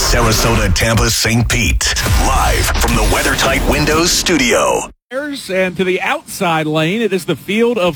Sarasota, Tampa, St. Pete. Live from the WeatherTight Windows studio. And to the outside lane, it is the field of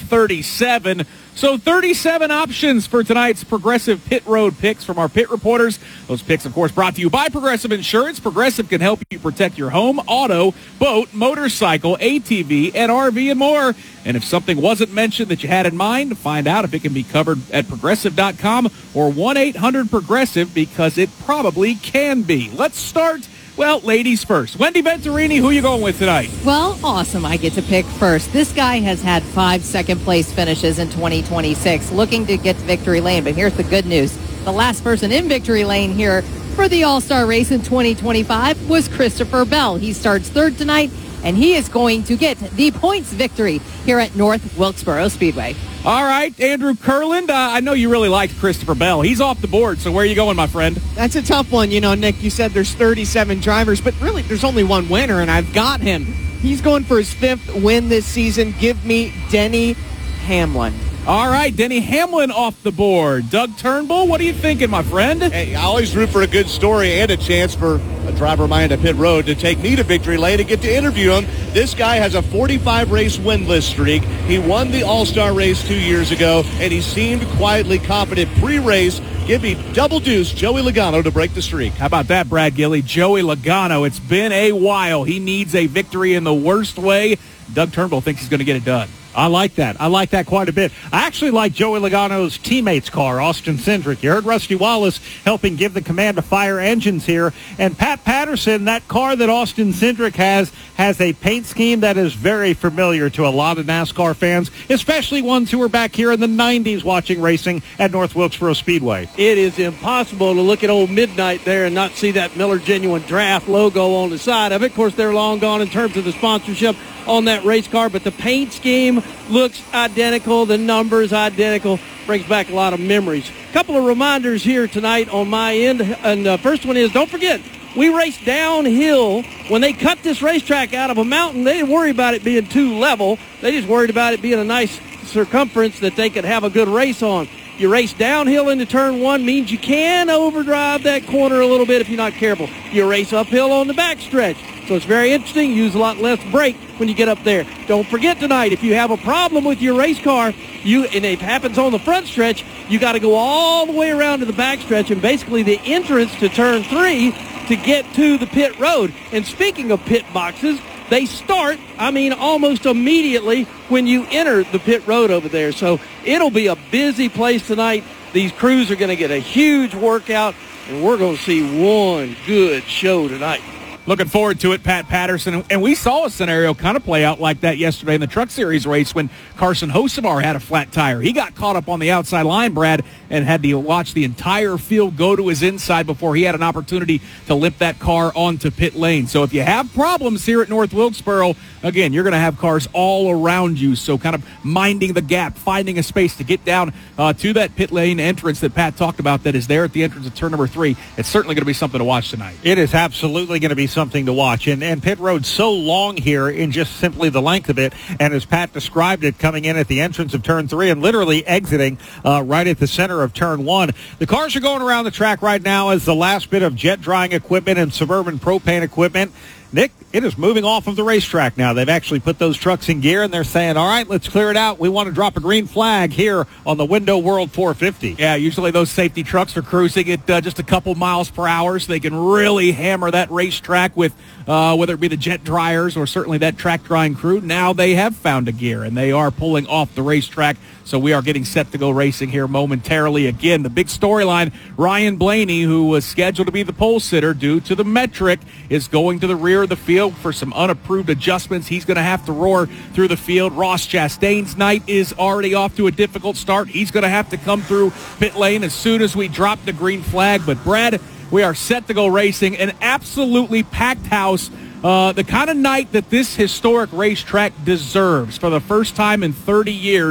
37. So 37 options for tonight's Progressive Pit Road picks from our pit reporters. Those picks, of course, brought to you by Progressive Insurance. Progressive can help you protect your home, auto, boat, motorcycle, ATV, and RV, and more. And if something wasn't mentioned that you had in mind, find out if it can be covered at Progressive.com or 1-800-PROGRESSIVE, because it probably can be. Let's start. Well, ladies first. Wendy Venturini, who you going with tonight? Well, awesome. I get to pick first. This guy has had 5 second-place finishes in 2026, looking to get to victory lane. But here's the good news. The last person in victory lane here for the All-Star race in 2025 was Christopher Bell. He starts third tonight, and he is going to get the points victory here at North Wilkesboro Speedway. All right, Andrew Kurland, I know you really liked Christopher Bell. He's off the board, so where are you going, my friend? That's a tough one. You know, Nick, you said there's 37 drivers, but really there's only one winner, and I've got him. He's going for his 5th win this season. Give me Denny Hamlin. All right, Denny Hamlin off the board. Doug Turnbull, what are you thinking, my friend? Hey, I always root for a good story and a chance for a driver of mine at pit road to take me to victory lane and get to interview him. This guy has a 45-race winless streak. He won the All-Star race 2 years ago, and he seemed quietly confident pre-race. Give me double deuce Joey Logano to break the streak. How about that, Brad Gilly? Joey Logano, it's been a while. He needs a victory in the worst way. Doug Turnbull thinks he's going to get it done. I like that. I like that quite a bit. I actually like Joey Logano's teammate's car, Austin Cindric. You heard Rusty Wallace helping give the command to fire engines here. And Pat Patterson, that car that Austin Cindric has a paint scheme that is very familiar to a lot of NASCAR fans, especially ones who were back here in the 90s watching racing at North Wilkesboro Speedway. It is impossible to look at old Midnight there and not see that Miller Genuine Draft logo on the side of it. Of course, they're long gone in terms of the sponsorship on that race car, but the paint scheme looks identical, the numbers identical, brings back a lot of memories. A couple of reminders here tonight on my end, and the first one is, don't forget, we raced downhill. When they cut this racetrack out of a mountain, they didn't worry about it being too level. They just worried about it being a nice circumference that they could have a good race on. You race downhill into turn 1 means you can overdrive that corner a little bit if you're not careful. You race uphill on the backstretch. So it's very interesting. Use a lot less brake when you get up there. Don't forget tonight, if you have a problem with your race car, and it happens on the front stretch, you got to go all the way around to the backstretch and basically the entrance to turn 3 to get to the pit road. And speaking of pit boxes, they start, almost immediately when you enter the pit road over there. So it'll be a busy place tonight. These crews are going to get a huge workout, and we're going to see one good show tonight. Looking forward to it, Pat Patterson. And we saw a scenario kind of play out like that yesterday in the Truck Series race when Carson Hocevar had a flat tire. He got caught up on the outside line, Brad, and had to watch the entire field go to his inside before he had an opportunity to lift that car onto pit lane. So if you have problems here at North Wilkesboro, again, you're going to have cars all around you. So kind of minding the gap, finding a space to get down to that pit lane entrance that Pat talked about that is there at the entrance of turn number 3. It's certainly going to be something to watch tonight. It is absolutely going to be something to watch. And pit road's so long here in just simply the length of it. And as Pat described it, coming in at the entrance of turn 3 and literally exiting right at the center of turn 1. The cars are going around the track right now as the last bit of jet drying equipment and Suburban propane equipment. Nick, it is moving off of the racetrack now. They've actually put those trucks in gear, and they're saying, all right, let's clear it out. We want to drop a green flag here on the Window World 450. Yeah, usually those safety trucks are cruising at just a couple miles per hour, so they can really hammer that racetrack with whether it be the jet dryers or certainly that track drying crew. Now they have found a gear, and they are pulling off the racetrack, so we are getting set to go racing here momentarily. Again, the big storyline, Ryan Blaney, who was scheduled to be the pole sitter due to the metric, is going to the rear of the field for some unapproved adjustments. He's going to have to roar through the field. Ross Chastain's night is already off to a difficult start. He's going to have to come through pit lane as soon as we drop the green flag. But, Brad, we are set to go racing. An absolutely packed house. The kind of night that this historic racetrack deserves. For the first time in 30 years,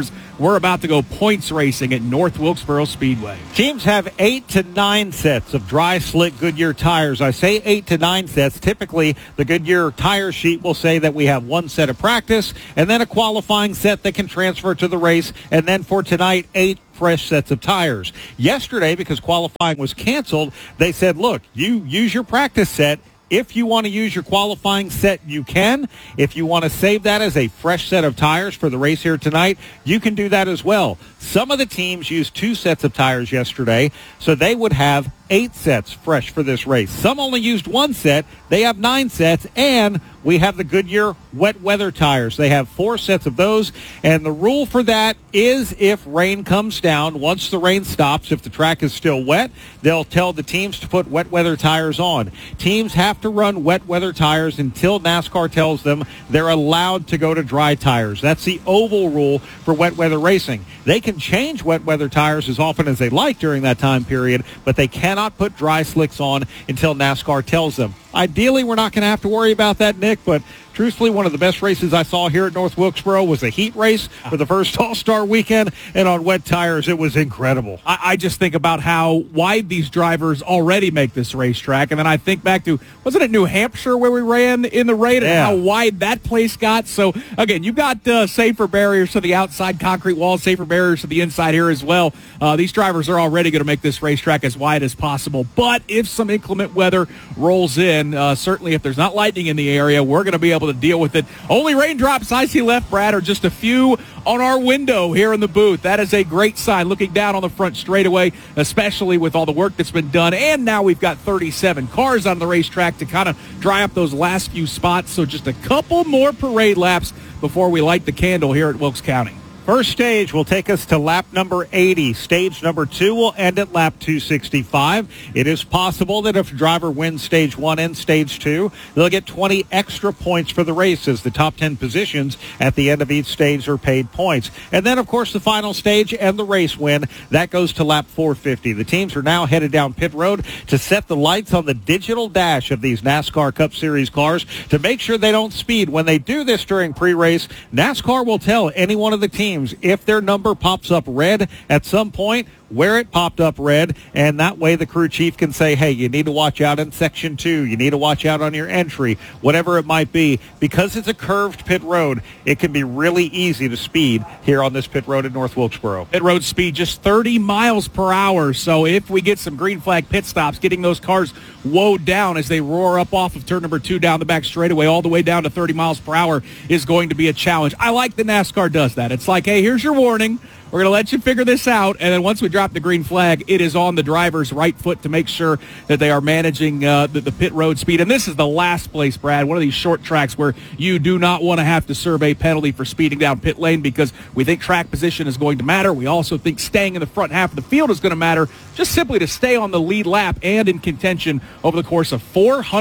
we're about to go points racing at North Wilkesboro Speedway. Teams have 8 to 9 sets of dry, slick Goodyear tires. I say 8 to 9 sets. Typically, the Goodyear tire sheet will say that we have 1 set of practice and then a qualifying set that can transfer to the race, and then for tonight, 8 fresh sets of tires. Yesterday, because qualifying was canceled, they said, look, you use your practice set. If you want to use your qualifying set, you can. If you want to save that as a fresh set of tires for the race here tonight, you can do that as well. Some of the teams used 2 sets of tires yesterday, so they would have 8 sets fresh for this race. Some only used 1 set. They have 9 sets, and we have the Goodyear wet weather tires. They have 4 sets of those, and the rule for that is if rain comes down, once the rain stops, if the track is still wet, they'll tell the teams to put wet weather tires on. Teams have to run wet weather tires until NASCAR tells them they're allowed to go to dry tires. That's the oval rule for wet weather racing. They can change wet weather tires as often as they like during that time period, but they cannot put dry slicks on until NASCAR tells them. Ideally, we're not going to have to worry about that, Nick, but truthfully, one of the best races I saw here at North Wilkesboro was a heat race for the first All-Star weekend, and on wet tires, it was incredible. I just think about how wide these drivers already make this racetrack, and then I think back to, wasn't it New Hampshire where we ran in the rain, and how wide that place got? So, again, you've got safer barriers to the outside, concrete walls, safer barriers to the inside here as well. These drivers are already going to make this racetrack as wide as possible, but if some inclement weather rolls in, certainly if there's not lightning in the area, we're going to be able to deal with it. Only raindrops I see left, Brad, are just a few on our window here in the booth. That is a great sign looking down on the front straightaway, especially with all the work that's been done. And now we've got 37 cars on the racetrack to kind of dry up those last few spots. So just a couple more parade laps before we light the candle here at Wilkes County. First stage will take us to lap number 80. Stage number 2 will end at lap 265. It is possible that if a driver wins stage 1 and stage 2, they'll get 20 extra points for the race, as the top 10 positions at the end of each stage are paid points. And then, of course, the final stage and the race win, that goes to lap 450. The teams are now headed down pit road to set the lights on the digital dash of these NASCAR Cup Series cars to make sure they don't speed. When they do this during pre-race, NASCAR will tell any one of the teams if their number pops up red at some point, where it popped up red, and that way the crew chief can say, hey, you need to watch out in section 2, you need to watch out on your entry, whatever it might be. Because it's a curved pit road, it can be really easy to speed here on this pit road at North Wilkesboro. Pit road speed just 30 miles per hour, so if we get some green flag pit stops, getting those cars woed down as they roar up off of turn number 2 down the back straightaway all the way down to 30 miles per hour is going to be a challenge. I like that NASCAR does that. It's like, hey, here's your warning. We're going to let you figure this out, and then once we drop the green flag, it is on the driver's right foot to make sure that they are managing the pit road speed. And this is the last place, Brad, one of these short tracks where you do not want to have to serve a penalty for speeding down pit lane, because we think track position is going to matter. We also think staying in the front half of the field is going to matter, just simply to stay on the lead lap and in contention over the course of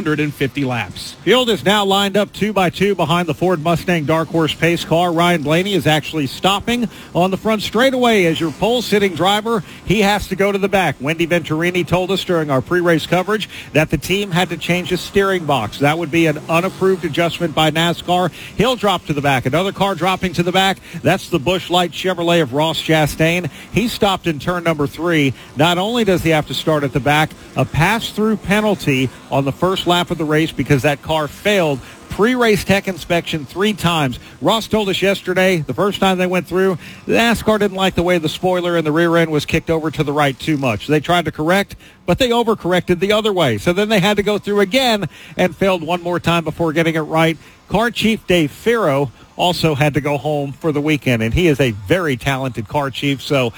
450 laps. Field is now lined up 2 by 2 behind the Ford Mustang Dark Horse pace car. Ryan Blaney is actually stopping on the front straightaway as your pole-sitting driver. He has to go to the back. Wendy Venturini told us during our pre-race coverage that the team had to change the steering box. That would be an unapproved adjustment by NASCAR. He'll drop to the back. Another car dropping to the back. That's the Busch Light Chevrolet of Ross Chastain. He stopped in turn number 3. Not only does he have to start at the back, a pass-through penalty on the first lap of the race because that car failed pre-race tech inspection 3 times. Ross told us yesterday, the first time they went through, NASCAR didn't like the way the spoiler in the rear end was kicked over to the right too much. They tried to correct, but they overcorrected the other way. So then they had to go through again and failed one more time before getting it right. Car Chief Dave Farrow also had to go home for the weekend, and he is a very talented car chief. So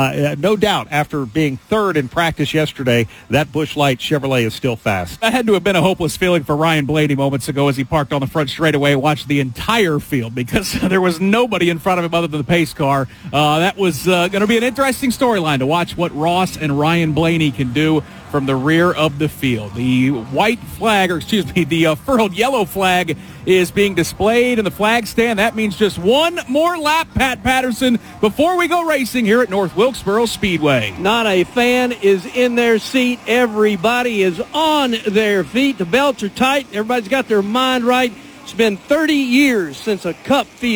no doubt, after being third in practice yesterday, that Busch Light Chevrolet is still fast. That had to have been a hopeless feeling for Ryan Blaney moments ago as he parked on the front straightaway and watched the entire field, because there was nobody in front of him other than the pace car. That was going to be an interesting storyline to watch what Ross and Ryan Blaney can do from the rear of the field. The white flag, or excuse me, the furled yellow flag is being displayed in the flag stand. That means just one more lap, Pat Patterson, before we go racing here at North Wilkesboro Speedway. Not a fan is in their seat. Everybody is on their feet. The belts are tight. Everybody's got their mind right. It's been 30 years since a Cup field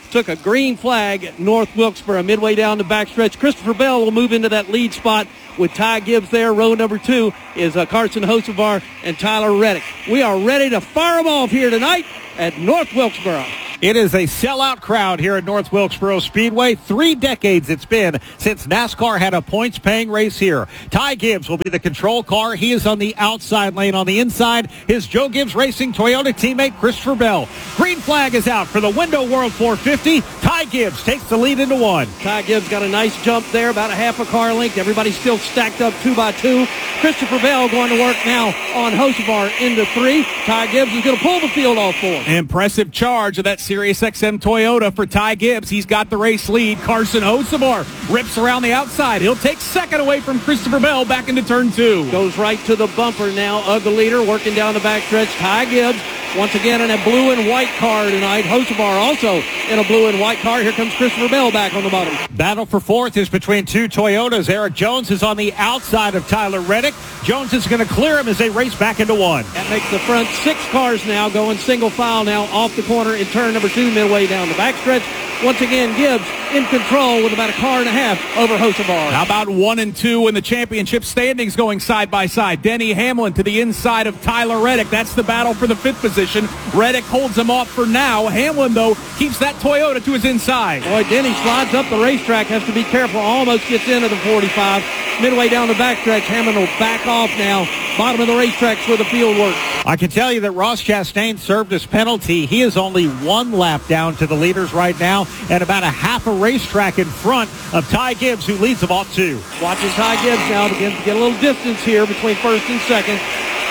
took a green flag at North Wilkesboro midway down the backstretch. Christopher Bell will move into that lead spot with Ty Gibbs there. Row number 2 is Carson Hocevar and Tyler Reddick. We are ready to fire them off here tonight at North Wilkesboro. It is a sellout crowd here at North Wilkesboro Speedway. 3 decades it's been since NASCAR had a points-paying race here. Ty Gibbs will be the control car. He is on the outside lane. On the inside, his Joe Gibbs Racing Toyota teammate Christopher Bell. Green flag is out for the Window World 450. Ty Gibbs takes the lead into 1. Ty Gibbs got a nice jump there, about a half a car length. Everybody's still stacked up 2 by 2. Christopher Bell going to work now on Hocevar into 3. Ty Gibbs is going to pull the field off 4. Impressive charge of that Sirius XM Toyota for Ty Gibbs. He's got the race lead. Carson Hocevar rips around the outside. He'll take second away from Christopher Bell back into turn 2. Goes right to the bumper now of the leader, working down the backstretch. Ty Gibbs once again in a blue and white car tonight. Hocevar also in a blue and white car. Here comes Christopher Bell back on the bottom. Battle for 4th is between 2 Toyotas. Eric Jones is on the outside of Tyler Reddick. Jones is going to clear him as they race back into 1. That makes the front 6 cars now going single file now off the corner in turn number 2 midway down the backstretch. Once again, Gibbs in control with about a car and a half over Hocevar. How about 1 and 2 in the championship standings going side by side? Denny Hamlin to the inside of Tyler Reddick. That's the battle for the 5th position. Reddick holds him off for now. Hamlin, though, keeps that Toyota to his inside. Boy, Denny slides up the racetrack. Has to be careful. Almost gets into the 45. Midway down the backstretch, Hamlin will back off now. Bottom of the racetrack for the field work. I can tell you that Ross Chastain served his penalty. He is only 1 lap down to the leaders right now and about a half a racetrack in front of Ty Gibbs, who leads them off 2. Watching Ty Gibbs now begins to get a little distance here between first and second.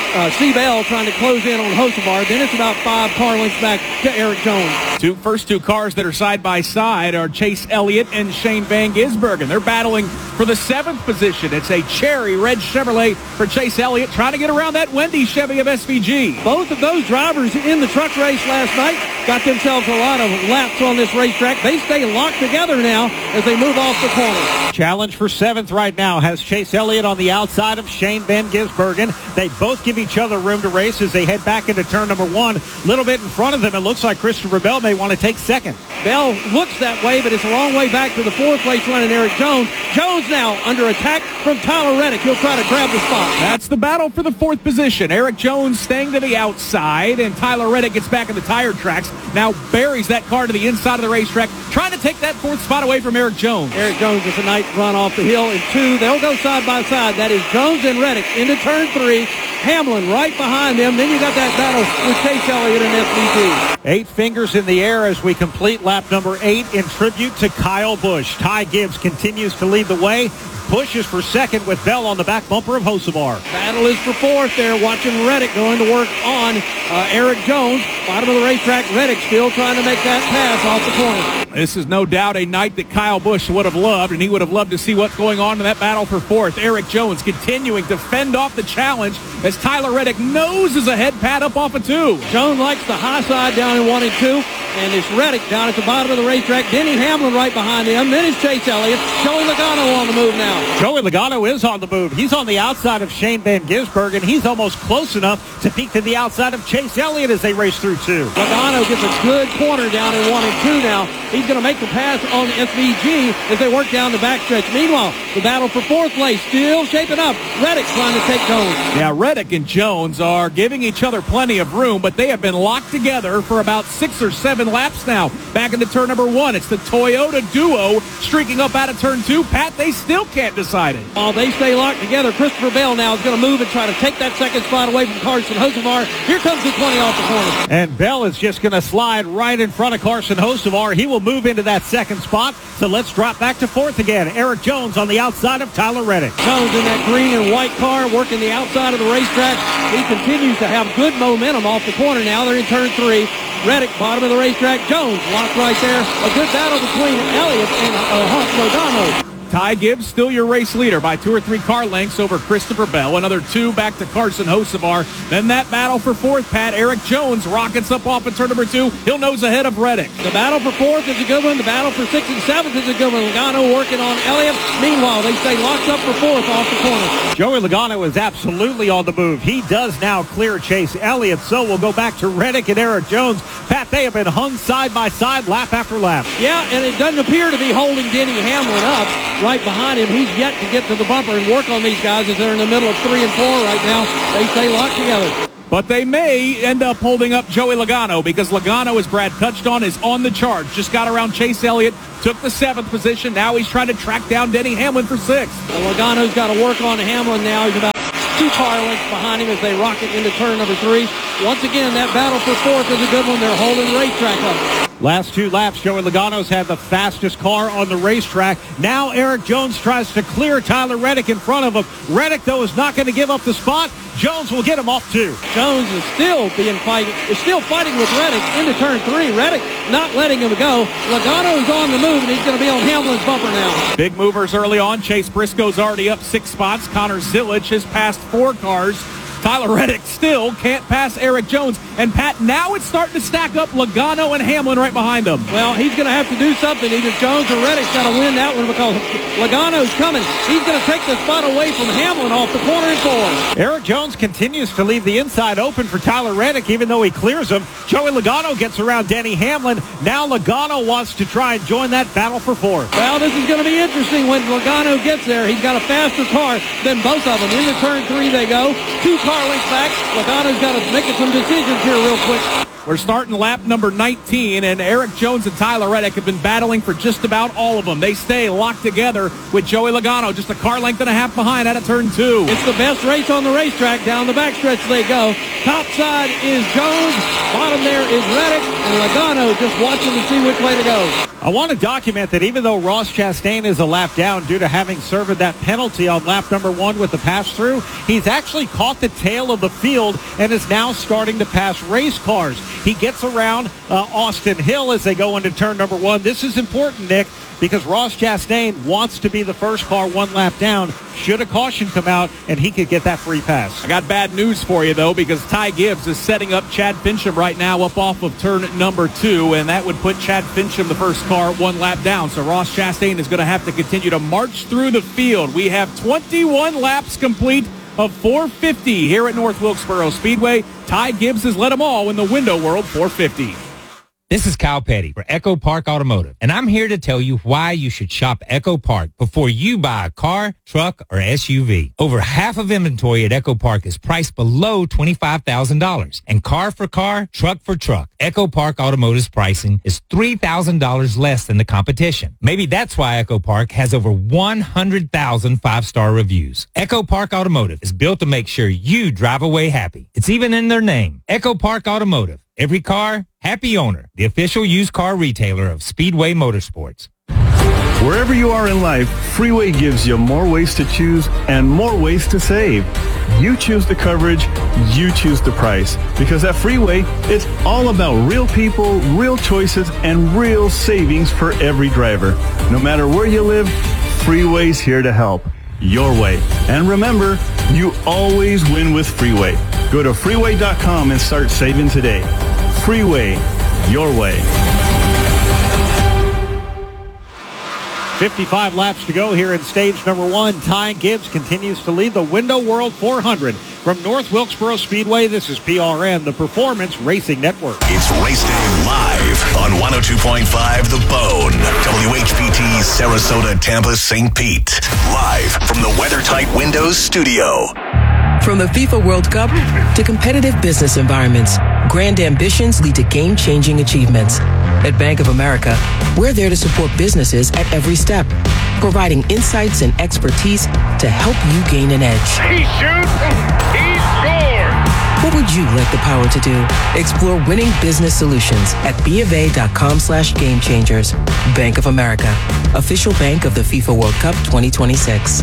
C. Bell trying to close in on Hocevar. Then it's about 5 car lengths back to Eric Jones. First two cars that are side by side are Chase Elliott and Shane Van Gisbergen. They're battling for the 7th position. It's a cherry red Chevrolet for Chase Elliott trying to get around that Wendy Chevy of SVG. Both of those drivers in the truck race last night got themselves a lot of laps on this racetrack. They stay locked together now as they move off the corner. Challenge for 7th right now has Chase Elliott on the outside of Shane Van Gisbergen. They both give each other room to race as they head back into turn number 1. A little bit in front of them, it looks like Christopher Bell may want to take second. Bell looks that way, but it's a long way back to the 4th place running Eric Jones. Jones now under attack from Tyler Reddick. He'll try to grab the spot. That's the battle for the 4th position. Eric Jones staying to the outside, and Tyler Reddick gets back in the tire tracks. Now buries that car to the inside of the racetrack, trying to take that 4th spot away from Eric Jones. Eric Jones is a nice run off the hill in 2. They'll go side by side. That is Jones and Reddick into turn 3. Hamlin right behind them. Then you got that battle with Chase Elliott and SVG. 8 fingers in the air as we complete lap number 8 in tribute to Kyle Busch. Ty Gibbs continues to lead the way. Busch is for second with Bell on the back bumper of Hocevar. Battle is for 4th there. Watching Reddick going to work on Eric Jones. Bottom of the racetrack, Reddick still trying to make that pass off the corner. This is no doubt a night that Kyle Busch would have loved, and he would have loved to see what's going on in that battle for 4th. Eric Jones continuing to fend off the challenge as Tyler Reddick noses a head pad up off of 2. Jones likes the high side down in 1 and 2, and it's Reddick down at the bottom of the racetrack. Denny Hamlin right behind him. Then it's Chase Elliott. Joey Logano on the move now. Joey Logano is on the move. He's on the outside of Shane Van Gisbergen. He's almost close enough to peek to the outside of Chase Elliott as they race through 2. Logano gets a good corner down in 1 and 2 now. He's going to make the pass on SVG as they work down the backstretch. Meanwhile, the battle for 4th place still shaping up. Reddick trying to take Jones. Yeah, Reddick and Jones are giving each other plenty of room, but they have been locked together for about 6 or 7 laps now. Back into turn number 1, it's the Toyota duo streaking up out of turn 2. Pat, they still can't decide it. While they stay locked together, Christopher Bell now is going to move and try to take that 2nd spot away from Carson Hocevar. Here comes the 20 off the corner. And Bell is just going to slide right in front of Carson Hocevar. He will move into that 2nd spot. So let's drop back to 4th again. Eric Jones on the outside of Tyler Reddick. Jones in that green and white car working the outside of the racetrack. He continues to have good momentum off the corner now. They're in turn 3. Reddick, bottom of the racetrack. Jones locked right there. A good battle between Elliott and Logano. Ty Gibbs still your race leader by 2 or 3 car lengths over Christopher Bell. Another 2 back to Carson Hocevar. Then that battle for 4th, Pat. Eric Jones rockets up off in turn number 2. He'll nose ahead of Reddick. The battle for 4th is a good one. The battle for 6th and 7th is a good one. Logano working on Elliott. Meanwhile, they stay locked up for 4th off the corner. Joey Logano is absolutely on the move. He does now clear Chase Elliott, so we'll go back to Reddick and Eric Jones. Pat, they have been hung side by side, lap after lap. Yeah, and it doesn't appear to be holding Denny Hamlin up right behind him. He's yet to get to the bumper and work on these guys as they're in the middle of 3 and 4 right now. They stay locked together. But they may end up holding up Joey Logano because Logano, as Brad touched on, is on the charge. Just got around Chase Elliott, took the 7th position. Now he's trying to track down Denny Hamlin for 6th. Well, Logano's got to work on Hamlin now. He's about 2 car lengths behind him as they rocket into turn number 3. Once again, that battle for 4th is a good one. They're holding the racetrack up. Last 2 laps, Joey Logano's had the fastest car on the racetrack. Now Eric Jones tries to clear Tyler Reddick in front of him. Reddick, though, is not going to give up the spot. Jones will get him off 2. Jones is still fighting with Reddick into turn 3. Reddick not letting him go. Logano's on the move, and he's going to be on Hamlin's bumper now. Big movers early on. Chase Briscoe's already up 6 spots. Connor Zilic has passed 4 cars. Tyler Reddick still can't pass Eric Jones. And, Pat, now it's starting to stack up Logano and Hamlin right behind them. Well, he's going to have to do something. Either Jones or Reddick's got to win that one because Logano's coming. He's going to take the spot away from Hamlin off the corner in 4. Eric Jones continues to leave the inside open for Tyler Reddick, even though he clears him. Joey Logano gets around Denny Hamlin. Now Logano wants to try and join that battle for 4. Well, this is going to be interesting when Logano gets there. He's got a faster car than both of them. Into turn 3 they go. 2 car lengths back. Logano's got to make some decisions here real quick. We're starting lap number 19, and Eric Jones and Tyler Reddick have been battling for just about all of them. They stay locked together with Joey Logano just a car length and a half behind out of turn 2. It's the best race on the racetrack. Down the backstretch they go. Top side is Jones. Bottom there is Reddick, and Logano just watching to see which way to go. I want to document that even though Ross Chastain is a lap down due to having served that penalty on lap number 1 with the pass-through, he's actually caught the tail of the field and is now starting to pass race cars. He gets around Austin Hill as they go into turn number 1. This is important, Nick, because Ross Chastain wants to be the first car 1 lap down. Should a caution come out, and he could get that free pass. I got bad news for you, though, because Ty Gibbs is setting up Chad Fincham right now up off of turn number 2, and that would put Chad Fincham, the first car, 1 lap down. So Ross Chastain is going to have to continue to march through the field. We have 21 laps complete of 450 here at North Wilkesboro Speedway. Ty Gibbs has led them all in the Window World 450. This is Kyle Petty for Echo Park Automotive, and I'm here to tell you why you should shop Echo Park before you buy a car, truck, or SUV. Over half of inventory at Echo Park is priced below $25,000, and car for car, truck for truck. Echo Park Automotive's pricing is $3,000 less than the competition. Maybe that's why Echo Park has over 100,000 five-star reviews. Echo Park Automotive is built to make sure you drive away happy. It's even in their name, Echo Park Automotive. Every car, happy owner. The official used car retailer of Speedway Motorsports. Wherever you are in life, Freeway gives you more ways to choose and more ways to save. You choose the coverage, you choose the price. Because at Freeway, it's all about real people, real choices, and real savings for every driver. No matter where you live, Freeway's here to help. Your way. And remember, you always win with Freeway. Go to freeway.com and start saving today. Freeway, your way. 55 laps to go here in stage number 1. Ty Gibbs continues to lead the Window World 400. From North Wilkesboro Speedway, this is PRN, the Performance Racing Network. It's Race Day live on 102.5 The Bone. WHPT, Sarasota, Tampa, St. Pete. Live from the WeatherTight Windows studio. From the FIFA World Cup to competitive business environments, grand ambitions lead to game-changing achievements. At Bank of America, we're there to support businesses at every step, providing insights and expertise to help you gain an edge. He shoots, he scores! What would you like the power to do? Explore winning business solutions at BofA.com/gamechangers. Bank of America, official bank of the FIFA World Cup 2026.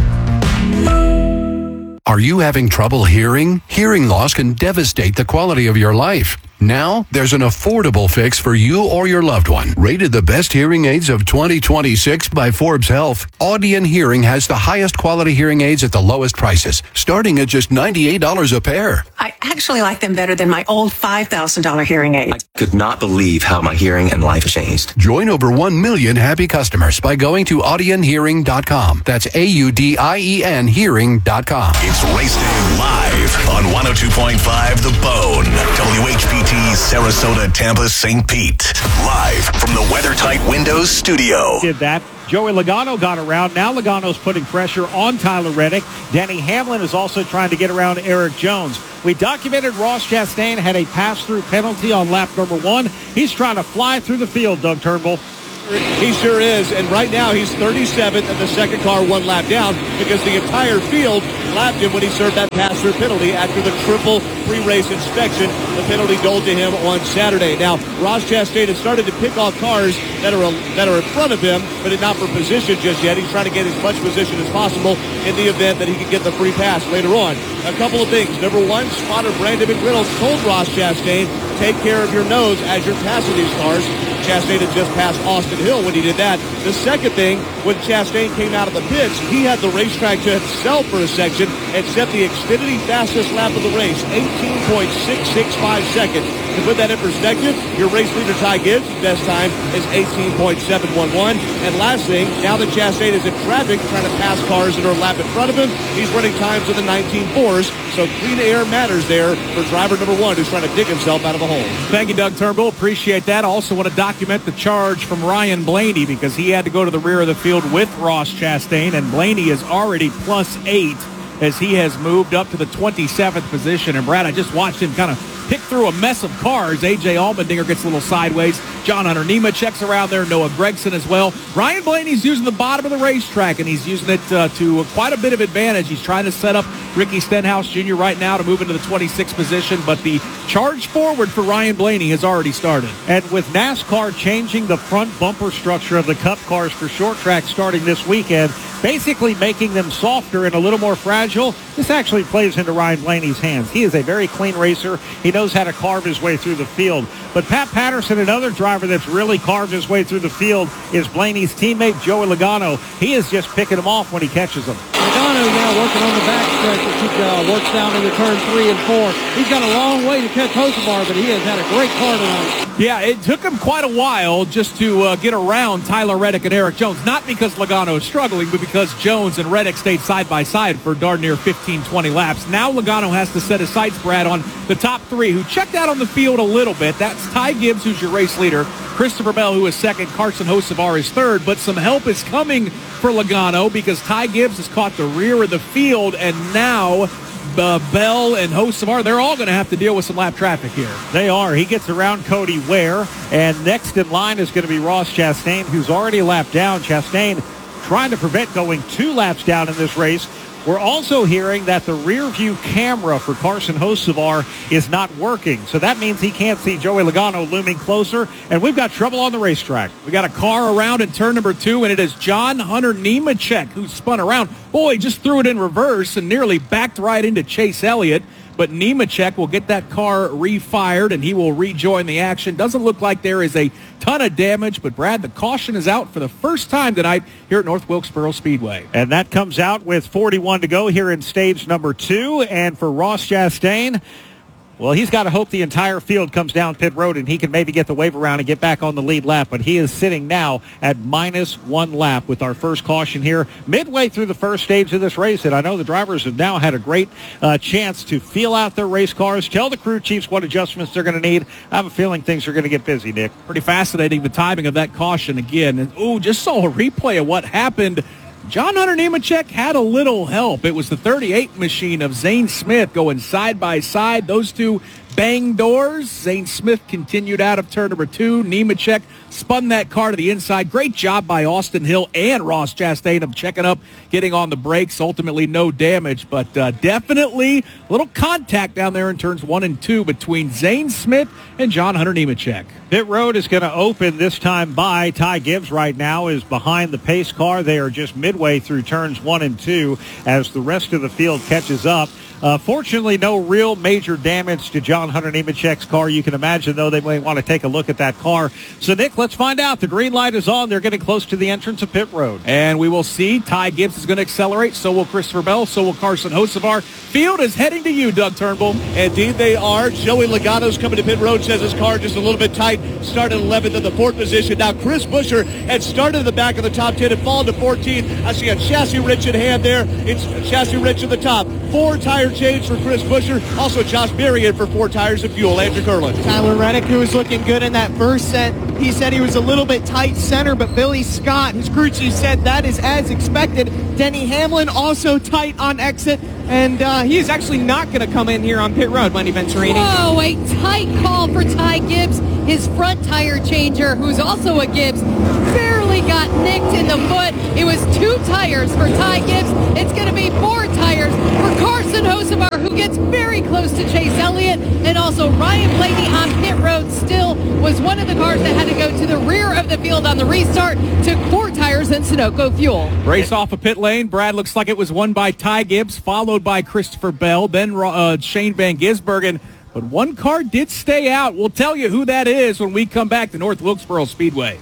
Are you having trouble hearing? Hearing loss can devastate the quality of your life. Now, there's an affordable fix for you or your loved one. Rated the best hearing aids of 2026 by Forbes Health, Audion Hearing has the highest quality hearing aids at the lowest prices, starting at just $98 a pair. I actually like them better than my old $5,000 hearing aid. I could not believe how my hearing and life changed. Join over 1 million happy customers by going to audionhearing.com. That's AUDIEN hearing.com. It's Race Day live on 102.5 The Bone. WHPT Sarasota, Tampa, St. Pete. Live from the WeatherTight Windows studio. Did that. Joey Logano got around. Now Logano's putting pressure on Tyler Reddick. Denny Hamlin is also trying to get around Eric Jones. We documented Ross Chastain had a pass-through penalty on lap number 1. He's trying to fly through the field, Doug Turnbull. He sure is, and right now he's 37th, and the second car 1 lap down because the entire field lapped him when he served that pass-through penalty after the triple pre-race inspection. The penalty doled to him on Saturday. Now, Ross Chastain has started to pick off cars that are in front of him, but not for position just yet. He's trying to get as much position as possible in the event that he can get the free pass later on. A couple of things. Number 1, spotter Brandon McReynolds told Ross Chastain, take care of your nose as you're passing these cars. Chastain had just passed Austin Hill when he did that. The second thing, when Chastain came out of the pits, he had the racetrack to himself for a section and set the Xfinity fastest lap of the race, 18.665 seconds. To put that in perspective, your race leader Ty Gibbs' best time is 18.711. And last thing, now that Chastain is in traffic trying to pass cars that are a lap in front of him, he's running times in the 19.4s. So clean air matters there for driver number 1 who's trying to dig himself out of a hole. Thank you, Doug Turnbull. Appreciate that. Also want to document the charge from Ryan Blaney because he had to go to the rear of the field with Ross Chastain, and Blaney is already +8 as he has moved up to the 27th position. And Brad, I just watched him kind of pick through a mess of cars. A.J. Allmendinger gets a little sideways. John Hunter Nemechek's around there. Noah Gragson as well. Ryan Blaney's using the bottom of the racetrack, and he's using it to quite a bit of advantage. He's trying to set up Ricky Stenhouse Jr. right now to move into the 26th position, but the charge forward for Ryan Blaney has already started. And with NASCAR changing the front bumper structure of the Cup cars for short track starting this weekend, basically making them softer and a little more fragile, this actually plays into Ryan Blaney's hands. He is a very clean racer. He knows how to carve his way through the field. But Pat Patterson, another driver that's really carved his way through the field, is Blaney's teammate, Joey Logano. He is just picking him off when he catches them. Logano now working on the backstretch as he works down into turn 3 and 4. He's got a long way to catch Hocevar, but he has had a great car tonight. Yeah, it took him quite a while just to get around Tyler Reddick and Eric Jones. Not because Logano is struggling, but because Jones and Reddick stayed side by side for darn near 15-20 laps. Now Logano has to set his sights, Brad, on the top 3, who checked out on the field a little bit. That's Ty Gibbs, who's your race leader, Christopher Bell, who is second, Carson Hocevar is third, but some help is coming for Logano because Ty Gibbs has caught the rear of the field, and now Bell and Hocevar, they're all going to have to deal with some lap traffic here. They are. He gets around Cody Ware, and next in line is going to be Ross Chastain, who's already lapped down. Chastain trying to prevent going 2 laps down in this race. We're also hearing that the rear view camera for Carson Hocevar is not working. So that means he can't see Joey Logano looming closer, and we've got trouble on the racetrack. We got a car around in turn number 2, and it is John Hunter Nemechek who spun around. Boy, just threw it in reverse and nearly backed right into Chase Elliott. But Nemechek will get that car refired, and he will rejoin the action. Doesn't look like there is a ton of damage, but Brad, the caution is out for the first time tonight here at North Wilkesboro Speedway. And that comes out with 41 to go here in stage number 2. And for Ross Chastain, well, he's got to hope the entire field comes down pit road and he can maybe get the wave around and get back on the lead lap. But he is sitting now at -1 lap with our first caution here midway through the first stage of this race. And I know the drivers have now had a great chance to feel out their race cars, tell the crew chiefs what adjustments they're going to need. I have a feeling things are going to get busy, Nick. Pretty fascinating, the timing of that caution again. And, just saw a replay of what happened. John Hunter Nemechek had a little help. It was the 38 machine of Zane Smith going side by side. Those two bang doors. Zane Smith continued out of turn number 2. Nemechek spun that car to the inside. Great job by Austin Hill and Ross Chastain of checking up, getting on the brakes. Ultimately, no damage, but definitely a little contact down there in turns 1 and 2 between Zane Smith and John Hunter Nemechek. Pit road is going to open this time by Ty Gibbs right now is behind the pace car. They are just midway through turns 1 and 2 as the rest of the field catches up. Fortunately, no real major damage to John Hunter Nemechek's car. You can imagine, though, they may want to take a look at that car. So, Nick, let's find out. The green light is on. They're getting close to the entrance of pit road. And we will see Ty Gibbs is going to accelerate. So will Christopher Bell. So will Carson Hocevar. Field is heading to you, Doug Turnbull. Indeed, they are. Joey Logano's coming to pit road, says his car just a little bit tight. Started 11th in the 4th position. Now, Chris Buescher had started in the back of the top 10 and fallen to 14th. I see a chassis Rich in hand there. It's chassis Rich at the top. 4 tire change for Chris Buescher. Also, Josh Berrien for 4 tires of fuel. Andrew Curlin. Tyler Reddick, who was looking good in that first set, he said he was a little bit tight center, but Billy Scott, his crew chief, said that is as expected. Denny Hamlin also tight on exit, and he is actually not going to come in here on pit road, Wendy Venturini. Whoa, a tight call for Ty Gibbs. His front tire changer, who's also a Gibbs, barely got nicked in the foot. It was 2 tires for Ty Gibbs. It's going to be 4 tires for Carson Hocevar, who gets very close to Chase Elliott. And also Ryan Blaney on pit road still was one of the cars that had to go to the rear of the field on the restart. Took 4 tires and Sunoco fuel. Race off a pit lane. Brad, looks like it was won by Ty Gibbs, followed by Christopher Bell, then Shane Van Gisbergen. But one car did stay out. We'll tell you who that is when we come back to North Wilkesboro Speedway.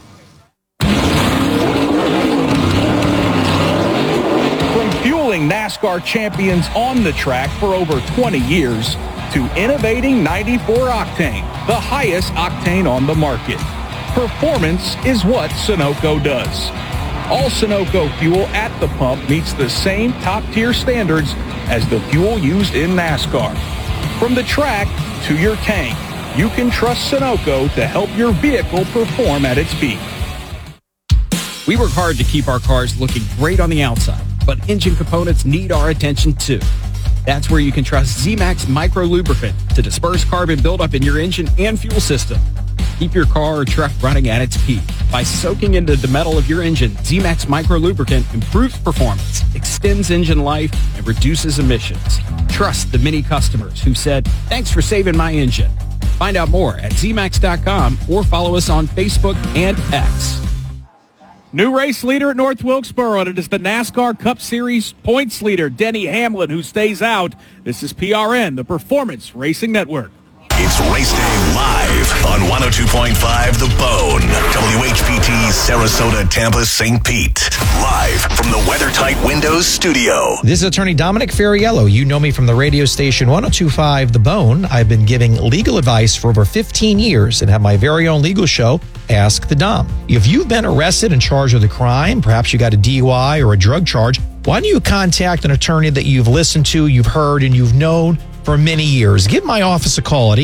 From fueling NASCAR champions on the track for over 20 years to innovating 94 octane, the highest octane on the market. Performance is what Sunoco does. All Sunoco fuel at the pump meets the same top-tier standards as the fuel used in NASCAR. From the track to your tank, you can trust Sunoco to help your vehicle perform at its peak. We work hard to keep our cars looking great on the outside, but engine components need our attention too. That's where you can trust Z-Max Micro Lubricant to disperse carbon buildup in your engine and fuel system. Keep your car or truck running at its peak. By soaking into the metal of your engine, Z-Max Micro Lubricant improves performance, extends engine life, and reduces emissions. Trust the many customers who said, "Thanks for saving my engine." Find out more at zmax.com or follow us on Facebook and X. New race leader at North Wilkesboro, and it is the NASCAR Cup Series points leader, Denny Hamlin, who stays out. This is PRN, the Performance Racing Network. It's Race Day live on 102.5 The Bone, WHPT, Sarasota, Tampa, St. Pete. Live from the WeatherTight Windows studio. This is Attorney Dominic Ferriello. You know me from the radio station 102.5 The Bone. I've been giving legal advice for over 15 years and have my very own legal show, Ask the Dom. If you've been arrested and charged with a crime, perhaps you got a DUI or a drug charge, why don't you contact an attorney that you've listened to, you've heard, and you've known for many years? Give my office a call at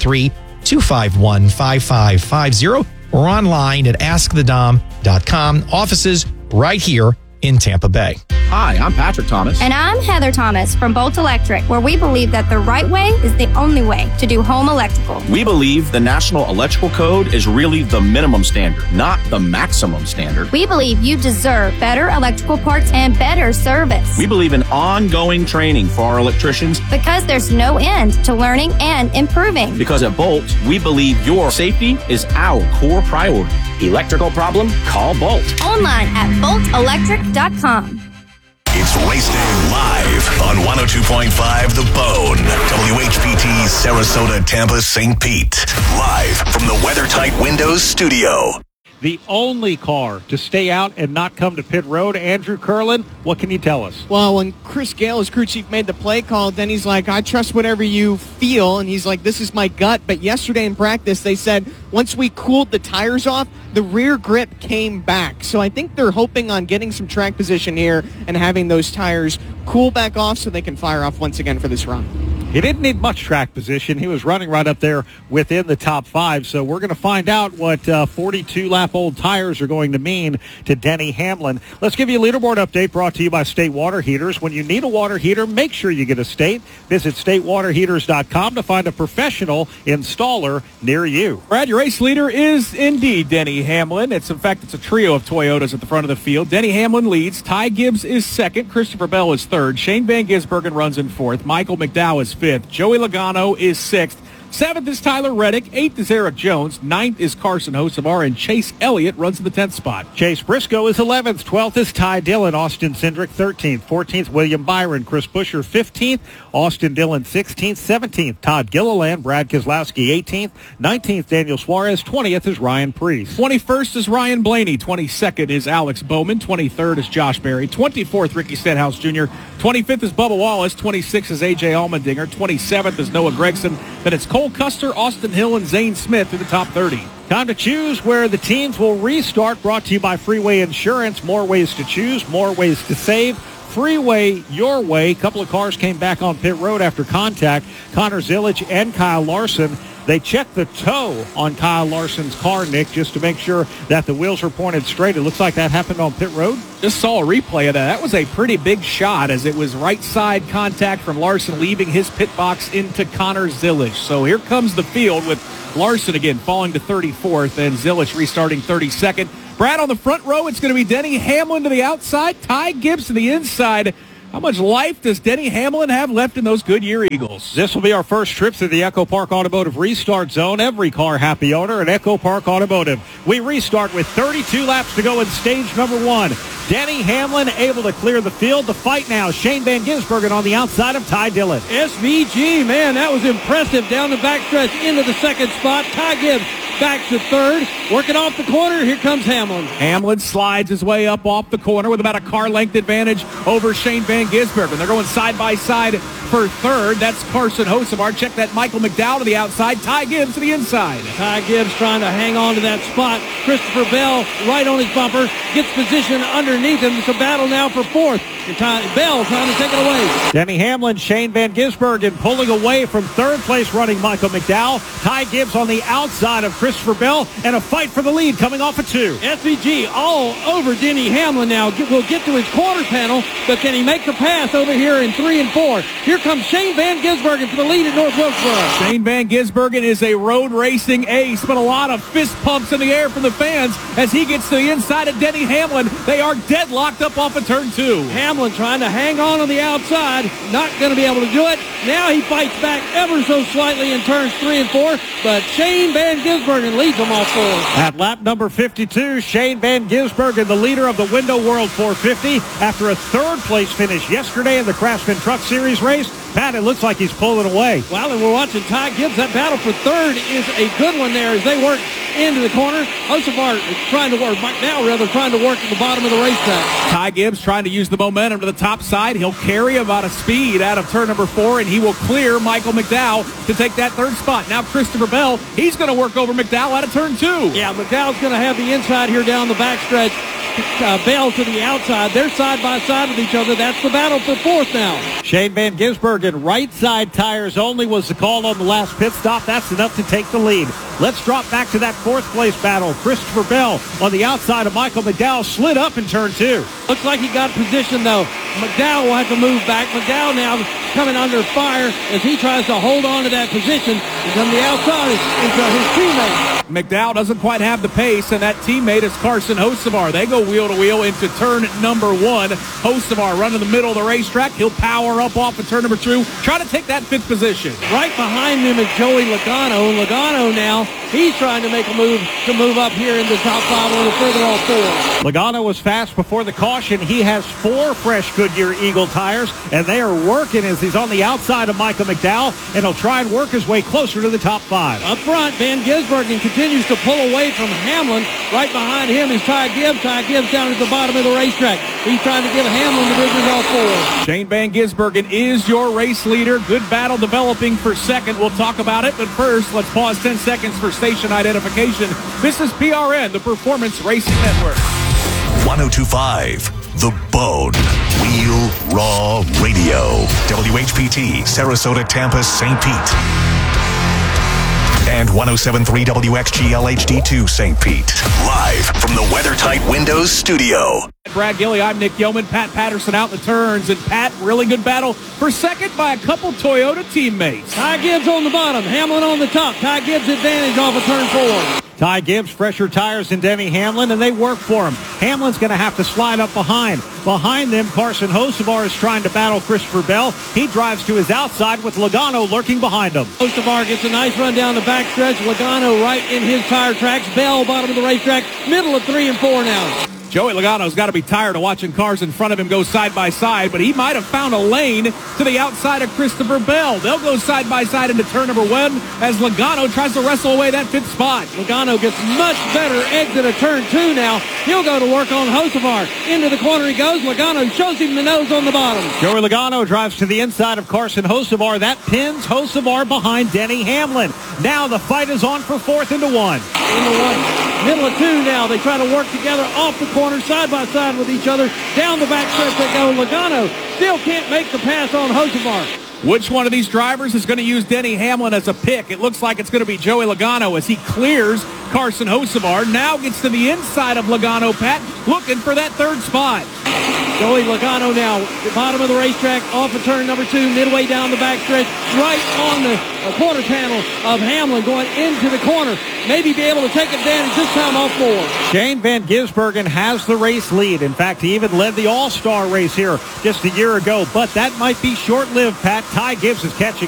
813-251-5550 or online at askthedom.com. Offices right here in Tampa Bay. Hi, I'm Patrick Thomas. And I'm Heather Thomas from Bolt Electric, where we believe that the right way is the only way to do home electrical. We believe the National Electrical Code is really the minimum standard, not the maximum standard. We believe you deserve better electrical parts and better service. We believe in ongoing training for our electricians. Because there's no end to learning and improving. Because at Bolt, we believe your safety is our core priority. Electrical problem? Call Bolt. Online at boltelectric.com. It's Race Day live on 102.5 The Bone, WHPT, Sarasota, Tampa, St. Pete. Live from the WeatherTight Windows studio. The only car to stay out and not come to pit road, Andrew Curlin, what can you tell us? Well, when Chris Gale, his crew chief, made the play call, then he's like, I trust whatever you feel, and he's like, this is my gut. But yesterday in practice, they said once we cooled the tires off, the rear grip came back. So I think they're hoping on getting some track position here and having those tires cool back off so they can fire off once again for this run. He didn't need much track position. He was running right up there within the top 5. So we're going to find out what 42-lap-old tires are going to mean to Denny Hamlin. Let's give you a leaderboard update brought to you by State Water Heaters. When you need a water heater, make sure you get a State. Visit statewaterheaters.com to find a professional installer near you. Brad, your race leader is indeed Denny Hamlin. It's a trio of Toyotas at the front of the field. Denny Hamlin leads. Ty Gibbs is second. Christopher Bell is third. Shane Van Gisbergen runs in fourth. Michael McDowell is fifth. Joey Logano is sixth. 7th is Tyler Reddick. 8th is Eric Jones. 9th is Carson Hocevar, and Chase Elliott runs in the 10th spot. Chase Briscoe is 11th. 12th is Ty Dillon. Austin Cindric 13th. 14th, William Byron. Chris Buescher 15th. Austin Dillon 16th. 17th, Todd Gilliland. Brad Keselowski 18th. 19th, Daniel Suarez. 20th is Ryan Preece. 21st is Ryan Blaney. 22nd is Alex Bowman. 23rd is Josh Berry. 24th, Ricky Stenhouse Jr. 25th is Bubba Wallace. 26th is A.J. Allmendinger. 27th is Noah Gragson. Then it's Cole Custer, Austin Hill, and Zane Smith in the top 30. Time to choose where the teams will restart. Brought to you by Freeway Insurance. More ways to choose, more ways to save. Freeway your way. A couple of cars came back on pit road after contact. Connor Zilic and Kyle Larson. They checked the toe on Kyle Larson's car, Nick, just to make sure that the wheels were pointed straight. It looks like that happened on pit road. Just saw a replay of that. That was a pretty big shot as it was right side contact from Larson leaving his pit box into Connor Zilic. So here comes the field with Larson again falling to 34th and Zilic restarting 32nd. Brad on the front row, it's going to be Denny Hamlin to the outside, Ty Gibbs to the inside. How much life does Denny Hamlin have left in those Goodyear Eagles? This will be our first trip to the Echo Park Automotive Restart Zone. Every car happy owner at Echo Park Automotive. We restart with 32 laps to go in stage number 1. Denny Hamlin able to clear the field. The fight now, Shane Van Gisbergen on the outside of Ty Dillon. SVG, man, that was impressive down the backstretch into the second spot. Ty Gibbs back to third. Working off the corner. Here comes Hamlin. Hamlin slides his way up off the corner with about a car length advantage over Shane Van Gisbergen. They're going side by side for third. That's Carson Hocevar. Check that Michael McDowell to the outside. Ty Gibbs to the inside. Ty Gibbs trying to hang on to that spot. Christopher Bell right on his bumper. Gets position underneath him. It's a battle now for fourth. Bell trying to take it away. Denny Hamlin, Shane Van Gisbergen pulling away from third place running Michael McDowell. Ty Gibbs on the outside of Christopher Bell, and a fight for the lead coming off of 2. SVG all over Denny Hamlin now. Will get to his quarter panel, but can he make the pass over here in 3 and 4? Here comes Shane Van Gisbergen for the lead at North Wilkesboro. Shane Van Gisbergen is a road racing ace, but a lot of fist pumps in the air from the fans as he gets to the inside of Denny Hamlin. They are deadlocked up off of turn 2. Hamlin trying to hang on the outside. Not going to be able to do it. Now he fights back ever so slightly in turns 3 and 4, but Shane Van Gisbergen leads them all 4. At lap number 52, Shane Van Gisbergen, the leader of the Window World 450, after a third place finish yesterday in the Craftsman Truck Series race. Pat, it looks like he's pulling away. Well, and we're watching Ty Gibbs. That battle for third is a good one there as they work into the corner. Hocevar trying to work, McDowell rather, trying to work at the bottom of the racetrack. Ty Gibbs trying to use the momentum to the top side. He'll carry about a speed out of turn number 4, and he will clear Michael McDowell to take that third spot. Now Christopher Bell, he's going to work over McDowell out of turn 2. Yeah, McDowell's going to have the inside here down the backstretch. Bell to the outside. They're side by side with each other. That's the battle for fourth now. Shane Van Gisbergen, right side tires only was the call on the last pit stop. That's enough to take the lead. Let's drop back to that fourth place battle. Christopher Bell on the outside of Michael McDowell slid up in turn 2. Looks like he got position though. McDowell will have to move back. McDowell now coming under fire as he tries to hold on to that position. And on the outside is his teammate. McDowell doesn't quite have the pace, and that teammate is Carson Hocevar. They go wheel to wheel into turn number 1. Hocevar running the middle of the racetrack. He'll power up off of turn number 2, try to take that 5th position. Right behind him is Joey Logano. Logano now, he's trying to make a move to move up here in the top 5 a little further off 4. Logano was fast before the caution. He has 4 fresh Goodyear Eagle tires, and they are working as he's on the outside of Michael McDowell, and he'll try and work his way closer to the top 5. Up front, Van Gisbergen continues to pull away from Hamlin. Right behind him is Ty Gibbs. Ty Gibbs down at the bottom of the racetrack. He's trying to give Hamlin the bridges all 4. Shane Van Gisbergen is your race leader. Good battle developing for second. We'll talk about it, but first, let's pause 10 seconds for station identification. This is PRN, the Performance Racing Network. 102.5, The Bone. Wheel Raw Radio. WHPT, Sarasota, Tampa, St. Pete. And 107.3 WXGL HD2 St. Pete. Live from the WeatherTight Windows studio. Brad Gilly, I'm Nick Yeoman. Pat Patterson out in the turns. And Pat, really good battle for second by a couple Toyota teammates. Ty Gibbs on the bottom, Hamlin on the top. Ty Gibbs advantage off of turn 4. Ty Gibbs, fresher tires than Denny Hamlin, and they work for him. Hamlin's going to have to slide up behind. Behind them, Carson Hocevar is trying to battle Christopher Bell. He drives to his outside with Logano lurking behind him. Hocevar gets a nice run down the backstretch. Logano right in his tire tracks. Bell, bottom of the racetrack, middle of 3 and 4 now. Joey Logano's got to be tired of watching cars in front of him go side by side, but he might have found a lane to the outside of Christopher Bell. They'll go side by side into turn number 1 as Logano tries to wrestle away that 5th spot. Logano gets much better exit of turn 2 now. He'll go to work on Hocevar. Into the corner he goes. Logano shows him the nose on the bottom. Joey Logano drives to the inside of Carson Hocevar. That pins Hocevar behind Denny Hamlin. Now the fight is on for 4th into 1. Into 1. Middle of 2 now. They try to work together off the corner, side by side with each other. Down the backstretch they go. Logano still can't make the pass on Hocevar. Which one of these drivers is going to use Denny Hamlin as a pick? It looks like it's going to be Joey Logano as he clears Carson Hocevar. Now gets to the inside of Logano, Pat, looking for that 3rd spot. Joey Logano now, the bottom of the racetrack, off of turn number 2, midway down the backstretch, right on the quarter panel of Hamlin, going into the corner. Maybe be able to take advantage this time off 4. Shane Van Gisbergen has the race lead. In fact, he even led the All-Star race here just a year ago, but that might be short-lived, Pat. Ty Gibbs is catching